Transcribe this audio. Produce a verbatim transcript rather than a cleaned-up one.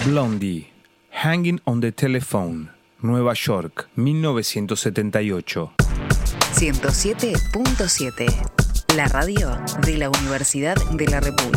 Blondie, Hanging on the Telephone, Nueva York, mil novecientos setenta y ocho. ciento siete punto siete, la radio de la Universidad de la República.